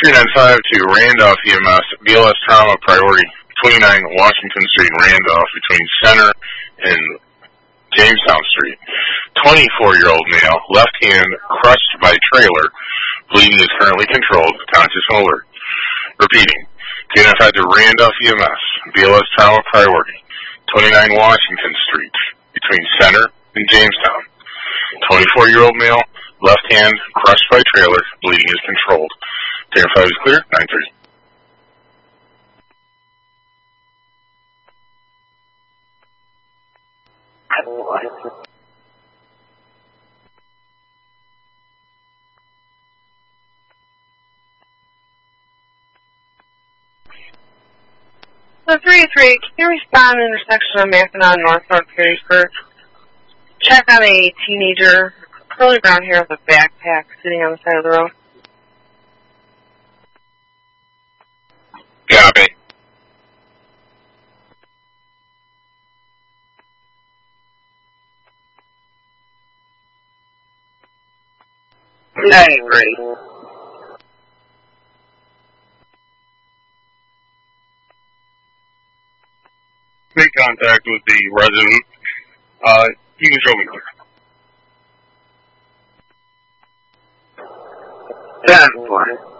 395 to Randolph EMS, BLS trauma priority, 29 Washington Street, Randolph, between Center and Jamestown Street. 24-year-old male, left hand crushed by trailer, bleeding is currently controlled, conscious and alert. Repeating, 395 to Randolph EMS, BLS trauma priority, 29 Washington Street, between Center and Jamestown. 24-year-old male, left hand crushed by trailer, bleeding is controlled. 395 is clear, 9-3. So 3-3, can you respond to the intersection of Mackinac and North North Perrysburg? Check on a teenager, curly brown hair with a backpack sitting on the side of the road. Copy. Great. Make contact with the resident. You can show me clear. 10-4.